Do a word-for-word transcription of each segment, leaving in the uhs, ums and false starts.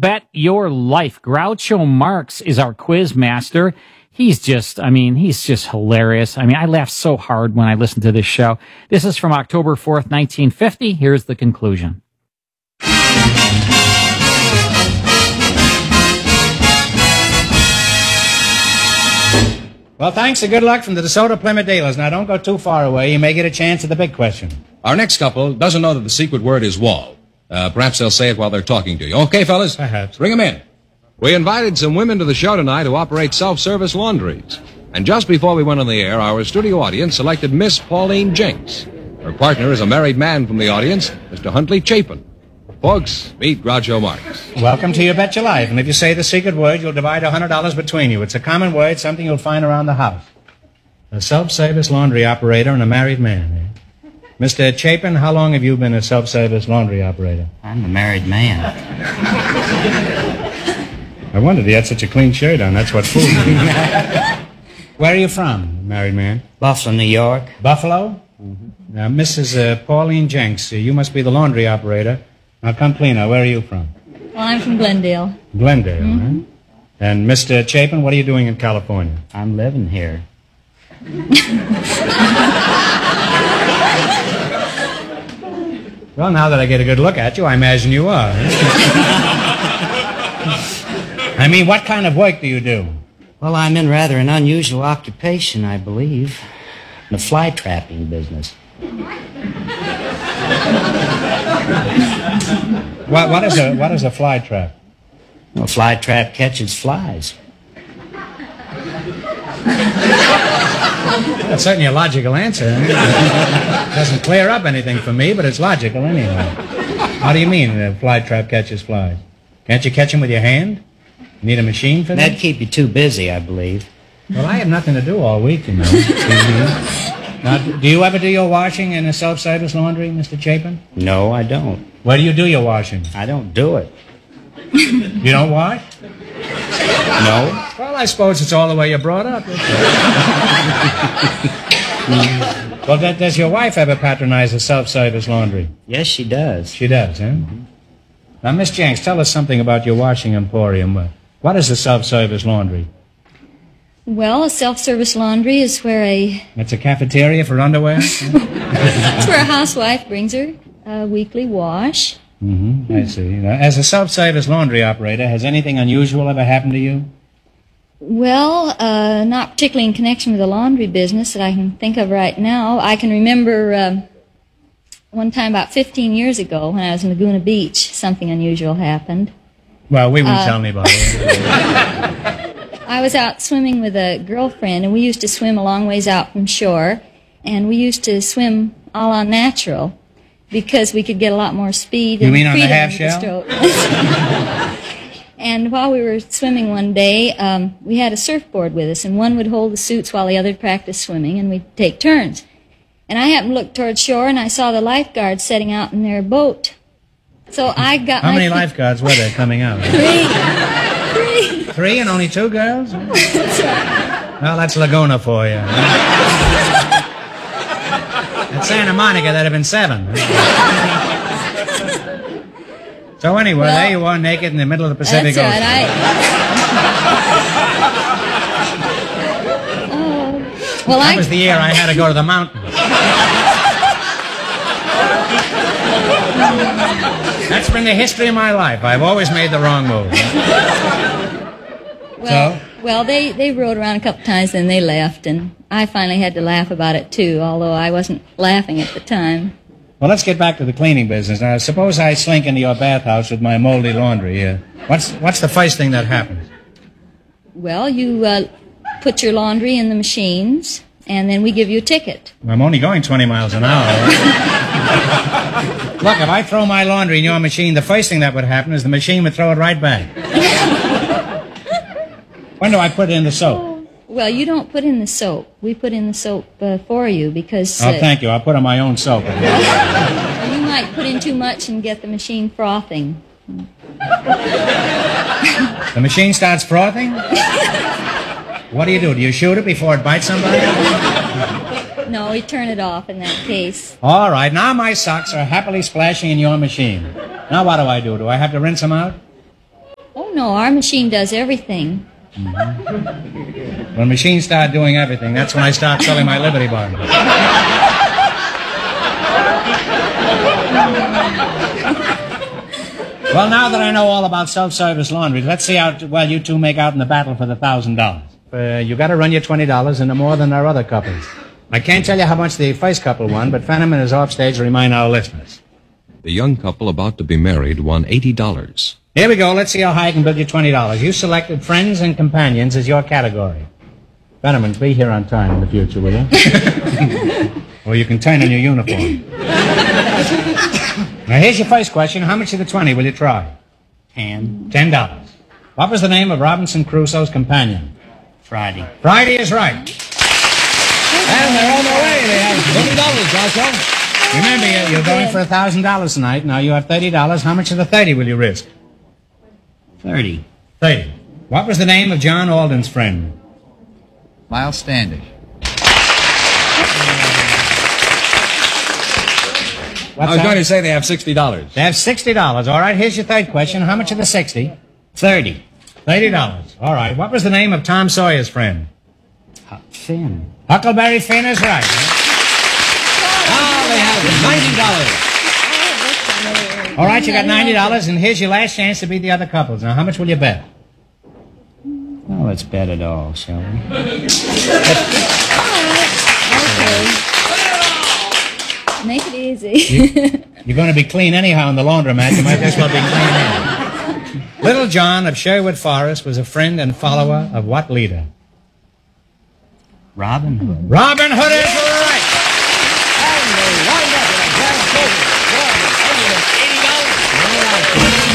Bet Your Life. Groucho Marx is our quiz master. He's just, I mean, he's just hilarious. I mean, I laugh so hard when I listen to this show. This is from October fourth, nineteen fifty. Here's the conclusion. Well, thanks and good luck from the DeSoto Plymouth dealers. Now, don't go too far away. You may get a chance at the big question. Our next couple doesn't know that the secret word is wall. Uh, perhaps they'll say it while they're talking to you. Okay, fellas? Perhaps. Bring them in. We invited some women to the show tonight who operate self-service laundries. And just before we went on the air, our studio audience selected Miss Pauline Jenks. Her partner is a married man from the audience, Mister Huntley Chapin. Folks, meet Groucho Marx. Welcome to Your Bet Your Life. And if you say the secret word, you'll divide one hundred dollars between you. It's a common word, something you'll find around the house. A self-service laundry operator and a married man. Eh? Mister Chapin, how long have you been a self-service laundry operator? I'm a married man. I wondered, he had such a clean shirt on. That's what fooled me. Where are you from, married man? Buffalo, New York. Buffalo? Mm-hmm. Now, Missus Uh, Pauline Jenks, uh, you must be the laundry operator. Now, come cleaner, where are you from? Well, I'm from Glendale. Glendale, Mm-hmm. huh? And Mister Chapin, what are you doing in California? I'm living here. Well, now that I get a good look at you, I imagine you are. I mean, what kind of work do you do? Well, I'm in rather an unusual occupation, I believe. The fly trapping business. What, what, is a, what is a fly trap? Well, a fly trap catches flies. That's certainly a logical answer. Doesn't clear up anything for me, but it's logical anyway. How do you mean a fly trap catches flies? Can't you catch them with your hand? You need a machine for that? That'd keep you too busy, I believe. Well, I have nothing to do all week, you know. Now, do you ever do your washing in a self-service laundry, Mister Chapin? No, I don't. Where do you do your washing? I don't do it. You don't wash? No. Well, I suppose it's all the way you're brought up. Well, that, does your wife ever patronize a self-service laundry? Yes, she does. She does, huh? Now, Miss Jenks, tell us something about your washing emporium. What is a self-service laundry? Well, a self-service laundry is where a... It's a cafeteria for underwear? It's where a housewife brings her a weekly wash. Mm-hmm, I see. Now, as a self-service laundry operator, has anything unusual ever happened to you? Well, uh, not particularly in connection with the laundry business that I can think of right now. I can remember uh, one time about fifteen years ago when I was in Laguna Beach, something unusual happened. Well, we won't Uh, tell anybody. I was out swimming with a girlfriend, and we used to swim a long ways out from shore, and we used to swim a la natural because we could get a lot more speed. You and mean on the freedom half with shell? stroke. And while we were swimming one day, um, we had a surfboard with us, and one would hold the suits while the other practiced swimming, and we'd take turns. And I happened to look toward shore, and I saw the lifeguards setting out in their boat. So I got How my many feet- lifeguards were there coming out? Three. Three. Three and only two girls? Well, that's Laguna for you. At Santa Monica, that'd have been seven. So anyway, Well, there you are, naked in the middle of the Pacific That's Ocean. right. I... Oh. Well, That I... was the year I had to go to the mountains. That's been the history of my life. I've always made the wrong move. Well, So? well, they, they rode around a couple times, and they left, and I finally had to laugh about it, too, although I wasn't laughing at the time. Well, let's get back to the cleaning business. Now, suppose I slink into your bathhouse with my moldy laundry. Uh, what's, what's the first thing that happens? Well, you uh, put your laundry in the machines, and then we give you a ticket. I'm only going twenty miles an hour. Look, if I throw my laundry in your machine, the first thing that would happen is the machine would throw it right back. When do I put in the soap? Well, you don't put in the soap. We put in the soap uh, for you because... Oh, Uh, thank you. I'll put on my own soap. you might put in too much and get the machine frothing. The machine starts frothing? What do you do? Do you shoot it before it bites somebody? No, we turn it off in that case. All right. Now my socks are happily splashing in your machine. Now what do I do? Do I have to rinse them out? no, our machine does everything. When machines start doing everything, that's when I start selling my Liberty Bond. Well, now that I know all about self-service laundry, let's see how well you two make out in the battle for the thousand dollars. Uh, you got to run your twenty dollars into more than our other couples. I can't tell you how much the first couple won, but Fenneman is off stage to remind our listeners. The young couple about to be married won eighty dollars. Here we go. Let's see how high I can build you twenty dollars. You selected friends and companions as your category. Fenneman, be here on time in the future, will you? Or you can turn in your uniform. Now, here's your first question. How much of the twenty will you try? Ten. Ten dollars. What was the name of Robinson Crusoe's companion? Friday. Friday is right. And they're on their way. They have twenty dollars, Groucho. Remember, you're, you're going for a thousand dollars tonight. Now you have thirty dollars. How much of the thirty will you risk? Thirty. Thirty. What was the name of John Alden's friend? Miles Standish. What's I was that? going to say they have sixty dollars. They have sixty dollars. All right, here's your third question. How much of the sixty? Thirty. Thirty dollars. All right. What was the name of Tom Sawyer's friend? Huck Finn. Huckleberry Finn is right. Now they have ninety dollars. All right, you got ninety dollars, and here's your last chance to beat the other couples. Now, how much will you bet? Well, let's bet it all, shall we? Okay. Make it easy. You're going to be clean anyhow in the laundromat. You might as well be clean here. Little John of Sherwood Forest was a friend and follower of what leader? Robin Hood. Robin Hood is right. And they wind up with a grand total of one hundred eighty dollars.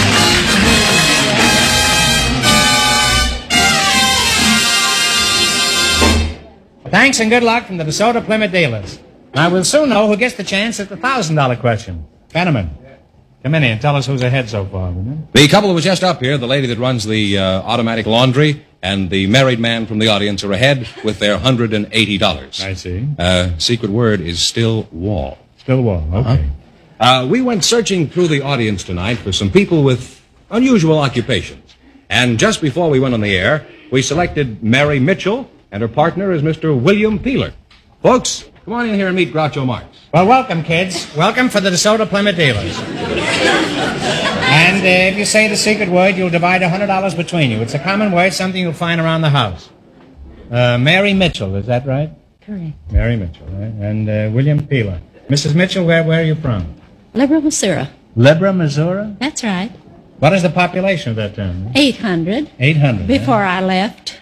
Thanks and good luck from the DeSoto Plymouth dealers. Now, we'll soon know who gets the chance at the one thousand dollars question. Fenneman, come in here and tell us who's ahead so far, will you? The couple that was just up here, the lady that runs the uh, automatic laundry, and the married man from the audience are ahead with their one hundred eighty dollars. I see. Uh, secret word is still wall. Still wall, okay. Uh, we went searching through the audience tonight for some people with unusual occupations. And just before we went on the air, we selected Mary Mitchell, and her partner is Mister William Peeler. Folks, come on in here and meet Groucho Marx. Well, welcome, kids. Welcome for the DeSoto Plymouth dealers. And uh, if you say the secret word, you'll divide one hundred dollars between you. It's a common word, something you'll find around the house. Uh, Mary Mitchell, is that right? Correct. Mary Mitchell, right? And uh, William Peeler. Missus Mitchell, where, where are you from? Liberal, Missouri. Libra, Missouri? That's right. What is the population of that town? eight hundred. eight hundred. Before I left.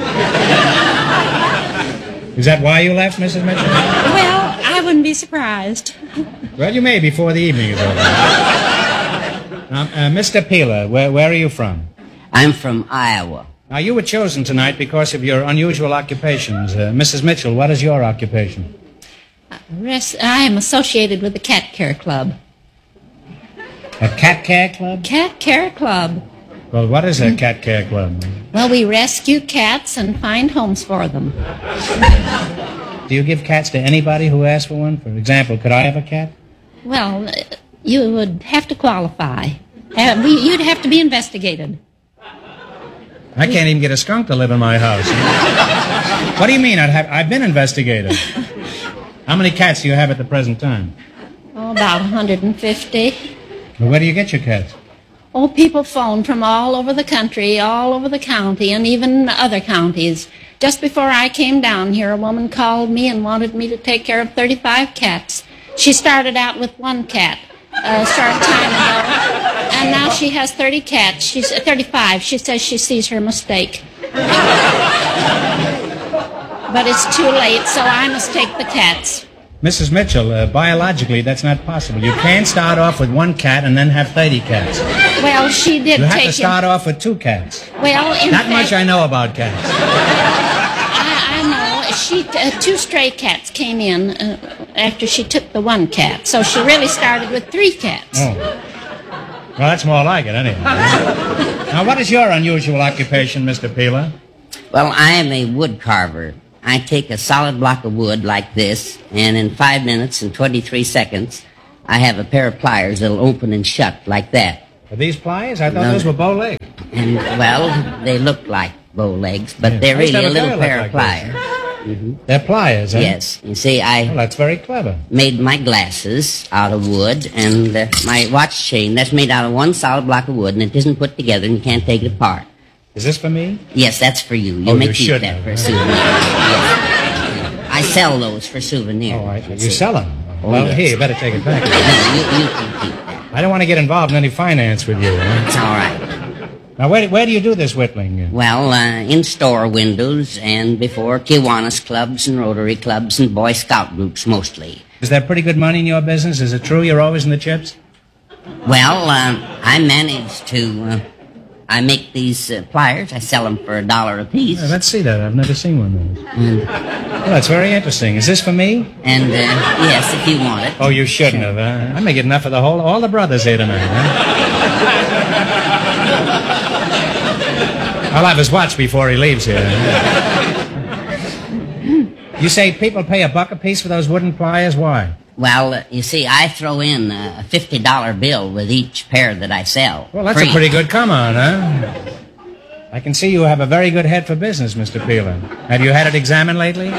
Is that why you left, Missus Mitchell? Well, I wouldn't be surprised. Well, you may before the evening is over. Now, uh, Mister Peeler, where, where are you from? I'm from Iowa. Now, you were chosen tonight because of your unusual occupations. Uh, Missus Mitchell, what is your occupation? Rest, I am associated with the Cat Care Club. A cat care club? Cat Care Club. Well, what is a cat care club? Well, we rescue cats and find homes for them. Do you give cats to anybody who asks for one? For example, could I have a cat? Well, uh, you would have to qualify. Uh, we, you'd have to be investigated. I can't even get a skunk to live in my house. What do you mean? I'd have, I've been investigated. How many cats do you have at the present time? Oh, about one hundred fifty. Well, where do you get your cats? Oh, people phone from all over the country, all over the county, and even other counties. Just before I came down here, a woman called me and wanted me to take care of thirty-five cats. She started out with one cat a short time ago, and now she has thirty cats. She's uh, thirty-five. She says she sees her mistake. But it's too late, so I must take the cats. Missus Mitchell, uh, biologically, that's not possible. You can't start off with one cat and then have thirty cats. Well, she did You have take to start off with two cats. him. Well, in Not fact, much I know about cats. I, I know. She uh, two stray cats came in uh, after she took the one cat, so she really started with three cats. Oh. Well, that's more like it, anyhow. Now, what is your unusual occupation, Mister Peeler? Well, I am a wood carver. I take a solid block of wood like this, and in five minutes and twenty-three seconds, I have a pair of pliers that'll open and shut like that. Are these pliers? I thought No. those were bow legs. And, well, they look like bow legs, but Yeah. they're I used to really a have a little pair pair like of pliers. They're pliers, eh? Yes. You see, I Well, that's very clever. made my glasses out of wood, and uh, my watch chain, that's made out of one solid block of wood, and it isn't put together, and you can't take it apart. Is this for me? Yes, that's for you. You Oh, may you keep should that have, for a huh? souvenir. Yes. I sell those for souvenirs. Oh, I, you you see. sell them. Oh, Well, yes. here, you better take it back. No, you, you can keep that. I don't want to get involved in any finance with you. Eh? It's all right. Now, where, where do you do this whittling? Well, uh, in store windows and before Kiwanis clubs and Rotary clubs and Boy Scout groups mostly. Is there pretty good money in your business? Is it true you're always in the chips? Well, uh, I manage to. Uh, I make these uh, pliers. I sell them for a dollar a piece. Yeah, let's see that. I've never seen one of those. And, Well, that's very interesting. Is this for me? and uh, yes, if you want it. Oh, you shouldn't have. Uh, I may get enough for the whole, all the brothers here tonight. Huh? I'll have his watch before he leaves here. You say people pay a buck a piece for those wooden pliers? Why? Well, uh, you see, I throw in uh, a fifty dollar bill with each pair that I sell. Well, that's Free. a pretty good come on, huh? I can see you have a very good head for business, Mister Peeler. Have you had it examined lately?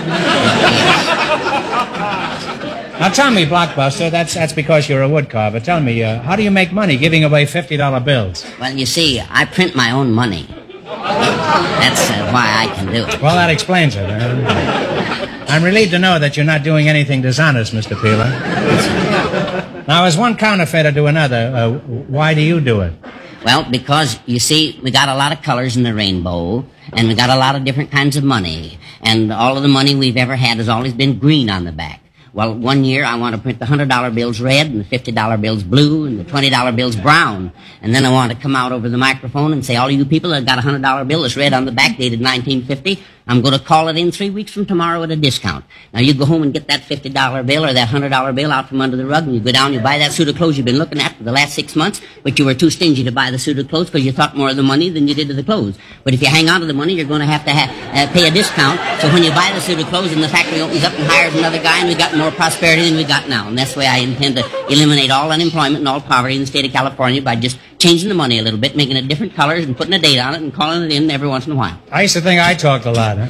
Now tell me, Blockbuster, that's that's because you're a wood carver. Tell me, uh, how do you make money giving away fifty dollar bills? Well, you see, I print my own money. That's uh, why I can do it. Well, that explains it. Huh? I'm relieved to know that you're not doing anything dishonest, Mister Peeler. Now, as one counterfeiter to another, uh, why do you do it? Well, because, you see, we got a lot of colors in the rainbow, and we got a lot of different kinds of money, and all of the money we've ever had has always been green on the back. Well, one year I want to print the one hundred dollar bills red, and the fifty dollar bills blue, and the twenty dollar bills brown. And then I want to come out over the microphone and say, all of you people that got a one hundred dollar bill that's red on the back, dated nineteen fifty, I'm going to call it in three weeks from tomorrow at a discount. Now, you go home and get that fifty dollar bill or that one hundred dollar bill out from under the rug, and you go down, you buy that suit of clothes you've been looking at for the last six months, but you were too stingy to buy the suit of clothes because you thought more of the money than you did of the clothes. But if you hang on to the money, you're going to have to ha- uh, pay a discount. So when you buy the suit of clothes and the factory opens up and hires another guy, and we got more prosperity than we got now. And that's the way I intend to eliminate all unemployment and all poverty in the state of California by just changing the money a little bit, making it different colors and putting a date on it and calling it in every once in a while. I used to think I talked a lot, huh?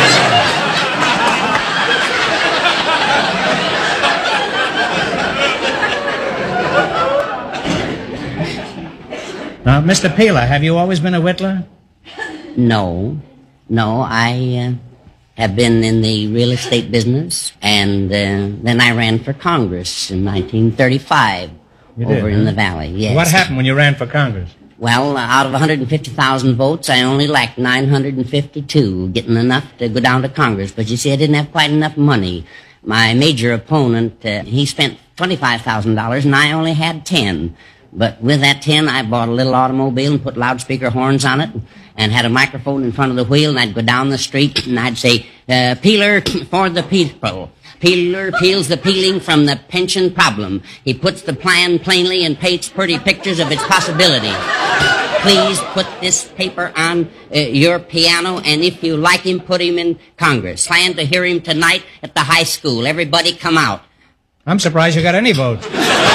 Now, Mister Peeler, have you always been a whittler? No, no, I uh, have been in the real estate business, and uh, then I ran for Congress in nineteen thirty-five You did, over huh? in the valley. Yes. What happened when you ran for Congress? Well, uh, out of one hundred fifty thousand votes, I only lacked nine hundred fifty-two, getting enough to go down to Congress. But you see, I didn't have quite enough money. My major opponent, uh, he spent twenty-five thousand dollars, and I only had ten. But with that ten, I bought a little automobile and put loudspeaker horns on it and had a microphone in front of the wheel, and I'd go down the street and I'd say, uh, Peeler for the people. Peeler peels the peeling from the pension problem. He puts the plan plainly and paints pretty pictures of its possibility. Please put this paper on uh, your piano, and if you like him, put him in Congress. Plan to hear him tonight at the high school. Everybody come out. I'm surprised you got any votes.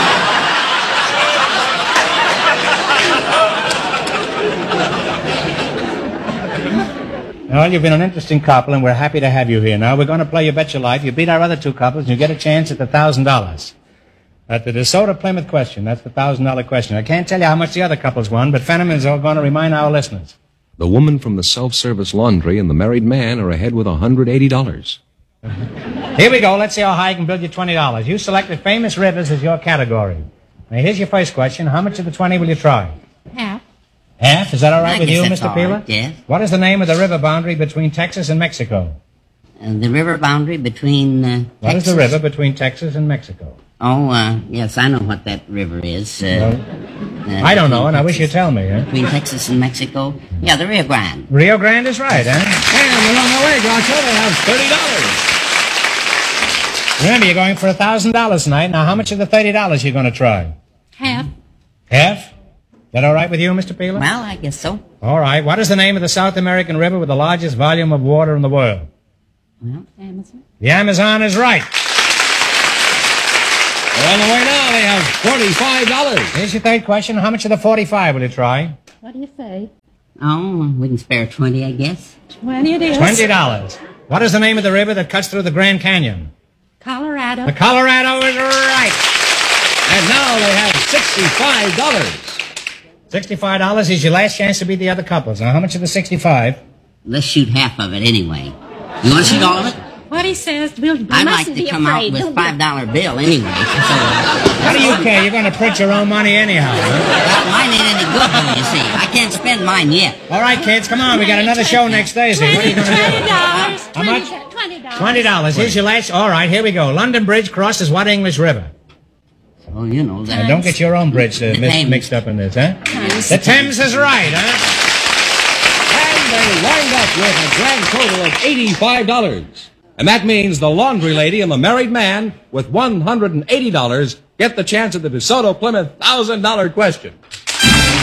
Well, you've been an interesting couple, and we're happy to have you here. Now, we're going to play You Bet Your Life. You beat our other two couples, and you get a chance at the one thousand dollars. At the DeSoto Plymouth question, that's the one thousand dollar question. I can't tell you how much the other couples won, but Fenneman is going to remind our listeners. The woman from the self-service laundry and the married man are ahead with one hundred eighty dollars. Here we go. Let's see how high I can build you twenty dollars. You selected famous rivers as your category. Now, here's your first question. How much of the twenty will you try? Half. Half? Is that all right I with guess you, that's Mister all Peeler? right, yes. What is the name of the river boundary between Texas and Mexico? Uh, the river boundary between uh, What is Texas... the river between Texas and Mexico? Oh, uh, yes, I know what that river is. Uh, Well, uh, I don't know, between and I wish Texas- you'd tell me. Eh? Between Texas and Mexico? Yeah, the Rio Grande. Rio Grande is right, eh? And we're on our way, Groucho. They have thirty dollars. Remember, you're going for one thousand dollars tonight. Now, how much of the thirty dollars you going to try? Half. Half? That all right with you, Mister Peeler? Well, I guess so. All right. What is the name of the South American river with the largest volume of water in the world? Amazon. The Amazon is right. They're on the way now. They have forty-five dollars. Here's your third question. How much of the forty-five will you try? What do you say? Oh, we can spare twenty, I guess. Twenty it is. Twenty dollars. What is the name of the river that cuts through the Grand Canyon? Colorado. The Colorado is right. And now they have sixty-five dollars. Sixty-five dollars is your last chance to beat the other couples. Now, how much of the sixty-five? Let's shoot half of it anyway. You want to shoot all of it? What he says, we'll, we I'd like mustn't to be come afraid. out with Don't a five dollar bill anyway. So, How do you care? You're going to print your own money anyhow. Huh? well, mine ain't any good, though, you see. I can't spend mine yet. All right, kids, come on. We got another show next Thursday. What are you going to Twenty do? dollars. How much? Twenty dollars. Twenty dollars. Here's your last. All right, here we go. London Bridge crosses what English river? Oh, you know that. And don't get your own bridge uh, mi- Thames. mixed up in this, huh? The Thames is right, huh? And they wind up with a grand total of eighty-five dollars. And that means the laundry lady and the married man with one hundred eighty dollars get the chance at the DeSoto Plymouth one thousand dollar question.